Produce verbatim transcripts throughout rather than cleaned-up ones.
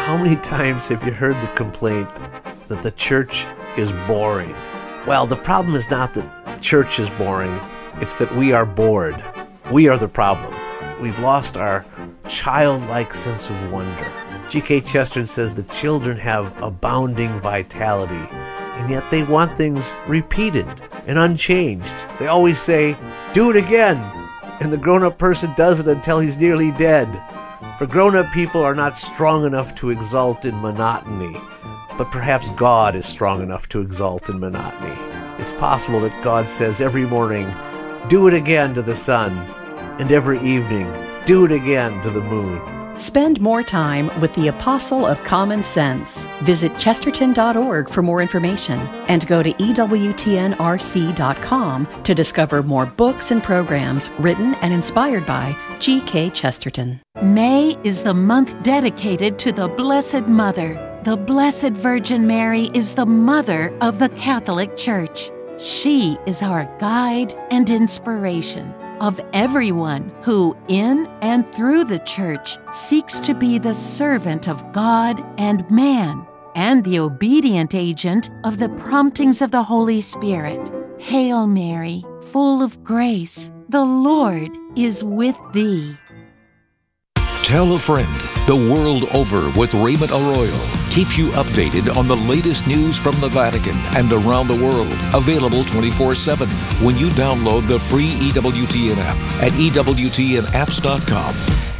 How many times have you heard the complaint that the church is boring? Well, the problem is not that church is boring, it's that we are bored. We are the problem. We've lost our childlike sense of wonder. G K Chesterton says the children have abounding vitality, and yet they want things repeated and unchanged. They always say, do it again, and the grown-up person does it until he's nearly dead. For grown-up people are not strong enough to exult in monotony, but perhaps God is strong enough to exult in monotony. It's possible that God says every morning, do it again to the sun, and every evening, do it again to the moon. Spend more time with the Apostle of Common Sense. Visit chesterton dot org for more information and go to E W T N R C dot com to discover more books and programs written and inspired by G K Chesterton. May is the month dedicated to the Blessed Mother. The Blessed Virgin Mary is the mother of the Catholic Church. She is our guide and inspiration of everyone who, in and through the Church, seeks to be the servant of God and man, and the obedient agent of the promptings of the Holy Spirit. Hail Mary, full of grace, the Lord is with thee. Tell a friend. The World Over with Raymond Arroyo keeps you updated on the latest news from the Vatican and around the world. Available twenty-four seven when you download the free E W T N app at E W T N apps dot com.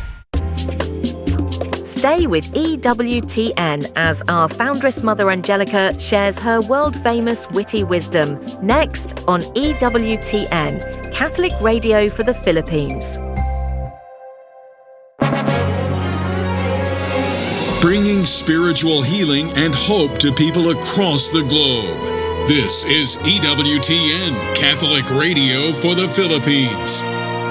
Stay with E W T N as our foundress Mother Angelica shares her world-famous witty wisdom. Next on E W T N, Catholic Radio for the Philippines. Bringing spiritual healing and hope to people across the globe. This is E W T N, Catholic Radio for the Philippines.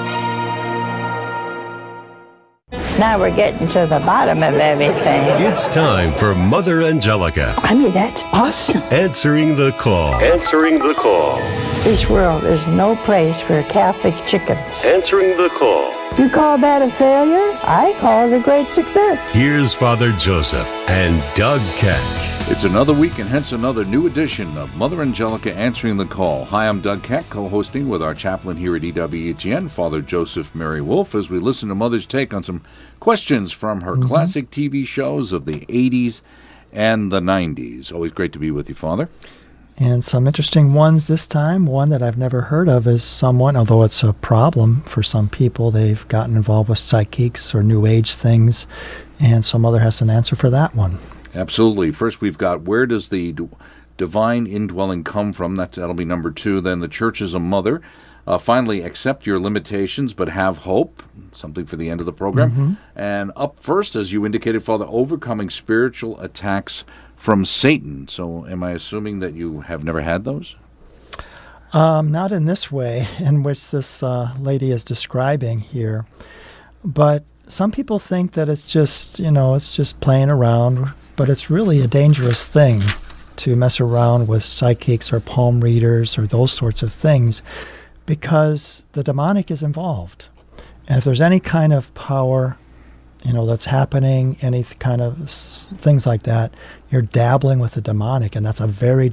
Now we're getting to the bottom of everything. It's time for Mother Angelica. I mean, that's awesome. Answering the call. Answering the call. This world is no place for Catholic chickens. Answering the call. You call that a failure? I call it a great success. Here's Father Joseph and Doug Keck. It's another week and hence another new edition of Mother Angelica Answering the Call. Hi, I'm Doug Keck, co-hosting with our chaplain here at E W T N, Father Joseph Mary Wolf, as we listen to Mother's take on some questions from her mm-hmm. classic T V shows of the eighties and the nineties. Always great to be with you, Father. And some interesting ones this time. One that I've never heard of is someone, although it's a problem for some people, they've gotten involved with psychics or New Age things, and some Mother has an answer for that one. Absolutely. First, we've got where does the d- divine indwelling come from? That, that'll be number two. Then the Church is a mother. Uh, finally, accept your limitations, but have hope. Something for the end of the program. Mm-hmm. And up first, as you indicated, Father, overcoming spiritual attacks from Satan. So am I assuming that you have never had those? Um, not in this way, in which this uh, lady is describing here. But some people think that it's just, you know, it's just playing around, but it's really a dangerous thing to mess around with psychics or palm readers or those sorts of things, because the demonic is involved. And if there's any kind of power, you know, that's happening, any kind of s- things like that, you're dabbling with the demonic, and that's a very